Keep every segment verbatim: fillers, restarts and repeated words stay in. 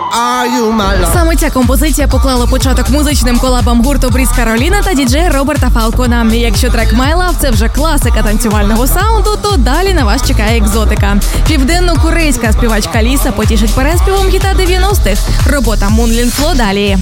Саме ця композиція поклала початок музичним колабам гурту Бріз Кароліна та діджея Роберта Фалкона. Якщо трек «My Love» – це вже класика танцювального саунду, то далі на вас чекає екзотика. Південно-корейська співачка Ліса потішить переспівом гіта дев'яностих. Робота Moonlight Flow далі.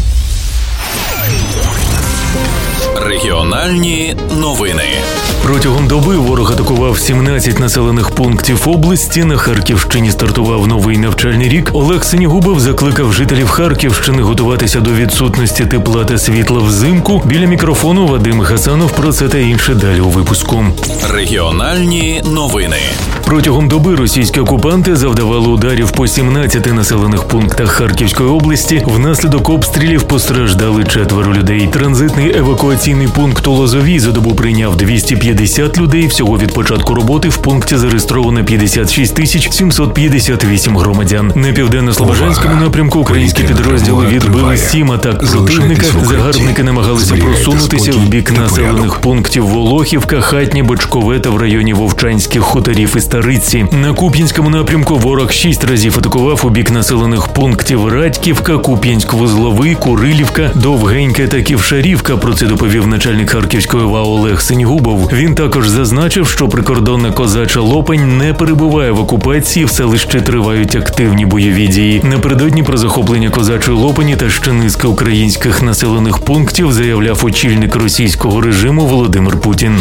Регіональні новини. Протягом доби ворог атакував сімнадцять населених пунктів області. На Харківщині стартував новий навчальний рік. Олег Синігубов закликав жителів Харківщини готуватися до відсутності тепла та світла взимку. Біля мікрофону Вадим Гасанов. Про це та інше далі у випуску. Регіональні новини. Протягом доби російські окупанти завдавали ударів по сімнадцяти населених пунктах Харківської області. Внаслідок обстрілів постраждали четверо людей. Транзитний евакуаційний пункт у Лозовій за добу прийняв двісті п'ятдесят людей. Всього від початку роботи в пункті зареєстровано п'ятдесят шість тисяч сімсот п'ятдесят вісім громадян. На південно-слобожанському напрямку українські підрозділи відбили сім атак противника. Загарбники намагалися просунутися в бік населених пунктів Волохівка, Хатнє, Бочкове та в районі Вовчанських хуторів і Стариці. На Куп'янському напрямку ворог шість разів атакував у бік населених пунктів Радьківка, Куп'янськ-Вузловий, Курилівка, Довгенька та Ківшарівка. Про це доповів начальник Харківської ОВА Олег Синігубов. Він також зазначив, що прикордонна Козача Лопань не перебуває в окупації, в селищі тривають активні бойові дії. Напередодні про захоплення Козачої Лопані та ще низки українських населених пунктів заявляв очільник російського режиму Володимир Путін.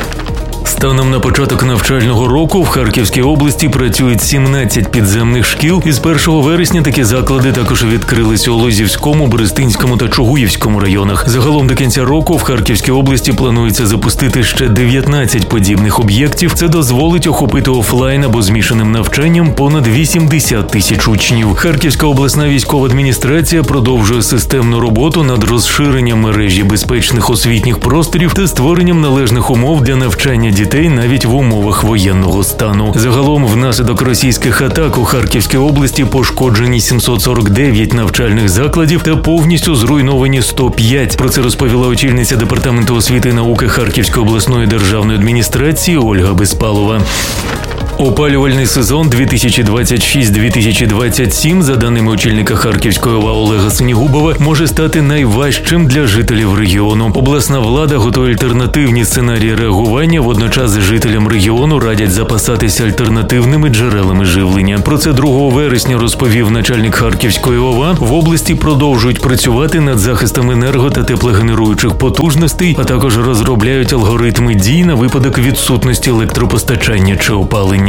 Станом на початок навчального року в Харківській області працюють сімнадцять підземних шкіл. Із першого вересня такі заклади також відкрилися у Лозівському, Берестинському та Чугуївському районах. Загалом до кінця року в Харківській області планується запустити ще дев'ятнадцять подібних об'єктів. Це дозволить охопити офлайн або змішаним навчанням понад вісімдесят тисяч учнів. Харківська обласна військова адміністрація продовжує системну роботу над розширенням мережі безпечних освітніх просторів та створенням належних умов для навчання дітей навіть в умовах воєнного стану. Загалом внаслідок російських атак у Харківській області пошкоджені сімсот сорок дев'ять навчальних закладів та повністю зруйновані сто п'ять. Про це розповіла очільниця Департаменту освіти і науки Харківської обласної державної адміністрації Ольга Безпалова. Опалювальний сезон дві тисячі двадцять шість - дві тисячі двадцять сім, за даними очільника Харківської ОВА Олега Синігубова, може стати найважчим для жителів регіону. Обласна влада готує альтернативні сценарії реагування, водночас жителям регіону радять запасатися альтернативними джерелами живлення. Про це другого вересня розповів начальник Харківської ОВА. В області продовжують працювати над захистом енерго- та теплогенеруючих потужностей, а також розробляють алгоритми дій на випадок відсутності електропостачання чи опалення.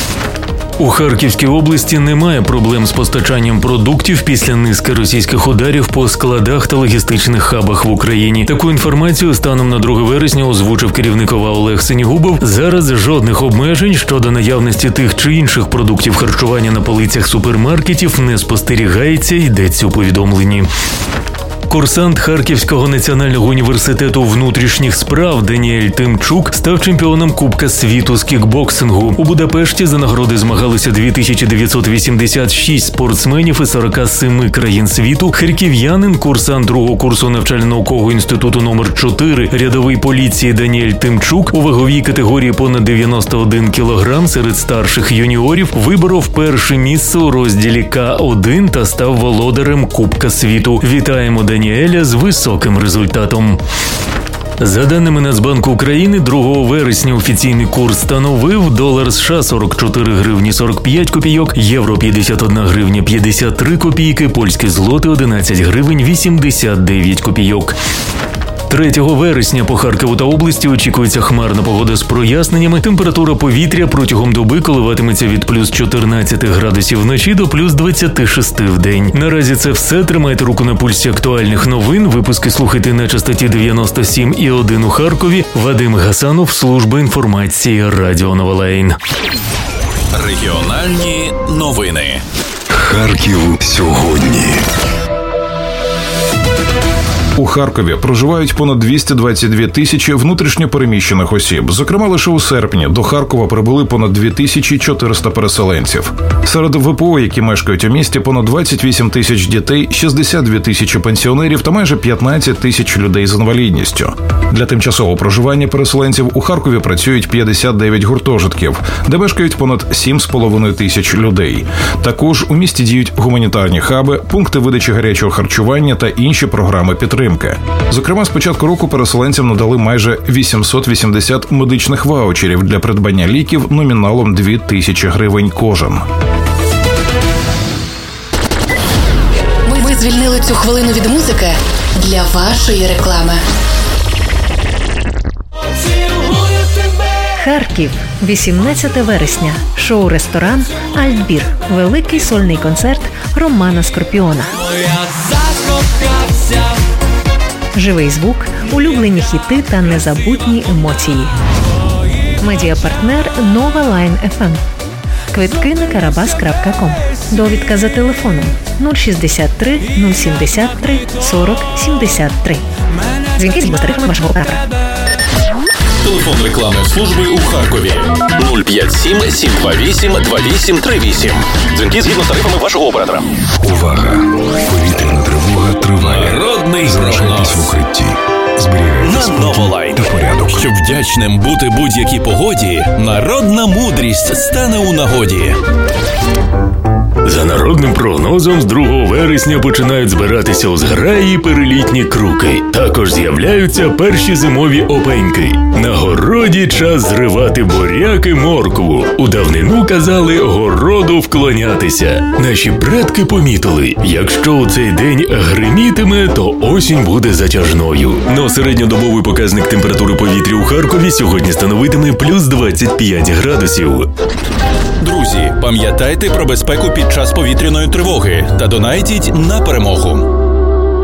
У Харківській області немає проблем з постачанням продуктів після низки російських ударів по складах та логістичних хабах в Україні. Таку інформацію станом на друге вересня озвучив керівник ОВА Олег Синігубов. Зараз жодних обмежень щодо наявності тих чи інших продуктів харчування на полицях супермаркетів не спостерігається, йдеться у повідомленні. Курсант Харківського національного університету внутрішніх справ Даніель Тимчук став чемпіоном Кубка світу з кікбоксингу. У Будапешті за нагороди змагалися дві тисячі дев'ятсот вісімдесят шість спортсменів із сорока семи країн світу. Харків'янин, курсант другого курсу навчально-наукового інституту номер чотири рядовий поліції Даніель Тимчук у ваговій категорії понад дев'яносто один кілограм серед старших юніорів виборов перше місце у розділі К один та став володарем Кубка світу. Вітаємо Даніеля з високим результатом. За даними Нацбанку України, другого вересня офіційний курс становив долар США сорок чотири гривні сорок п'ять копійок, євро п'ятдесят одна гривня п'ятдесят три копійки, польські злоти одинадцять гривень вісімдесят дев'ять копійок. третього вересня по Харкову та області очікується хмарна погода з проясненнями. Температура повітря протягом доби коливатиметься від плюс чотирнадцяти градусів вночі до плюс двадцяти шести в день. Наразі це все. Тримайте руку на пульсі актуальних новин. Випуски слухайте на частоті дев'яносто сім і один у Харкові. Вадим Гасанов, служба інформації Радіо Новолейн. Регіональні новини. Харків сьогодні. У Харкові проживають понад двісті двадцять дві тисячі внутрішньо переміщених осіб. Зокрема, лише у серпні до Харкова прибули понад дві тисячі чотириста переселенців. Серед ВПО, які мешкають у місті, понад двадцять вісім тисяч дітей, шістдесят дві тисячі пенсіонерів та майже п'ятнадцять тисяч людей з інвалідністю. Для тимчасового проживання переселенців у Харкові працюють п'ятдесят дев'ять гуртожитків, де мешкають понад сім з половиною тисяч людей. Також у місті діють гуманітарні хаби, пункти видачі гарячого харчування та інші програми підтримки. Зокрема, з початку року переселенцям надали майже вісімсот вісімдесят медичних ваучерів для придбання ліків номіналом дві тисячі гривень кожен. Ми звільнили цю хвилину від музики для вашої реклами. Харків, вісімнадцяте вересня. Шоу-ресторан «Альтбір». Великий сольний концерт Романа Скорпіона. Живий звук, улюблені хіти та незабутні емоції. Медіапартнер «Нова Лайн еф ем». Квитки на карабас крапка ком. Довідка за телефоном нуль шістдесят три нуль сімдесят три сорок сімдесят три. Дзвінки згідно з тарифами вашого оператора. Телефон рекламної служби у Харкові нуль п'ять сім сім два вісім два вісім три вісім. Дзвінки згідно з тарифами вашого оператора. Увага! Повітряна тривога триває. Народний Залишайтесь в укритті. Зберігайте на Новолайн. та порядок. Щоб вдячним бути будь-якій погоді, народна мудрість стане у нагоді. За народним прогнозом, з другого вересня починають збиратися у зграї перелітні круки. Також з'являються перші зимові опеньки. На городі час зривати буряк і моркву. У давнину казали городу вклонятися. Наші предки помітили, якщо у цей день гримітиме, то осінь буде затяжною. Но середньодобовий показник температури повітря у Харкові сьогодні становитиме плюс двадцять п'ять градусів. Друзі, пам'ятайте про безпеку під час повітряної тривоги та донайтіть на перемогу.